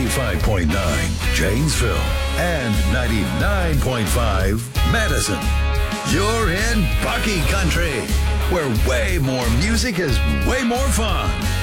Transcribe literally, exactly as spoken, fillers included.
ninety-five point nine Janesville and ninety-nine point five Madison. You're in Bucky Country, where way more music is way more fun.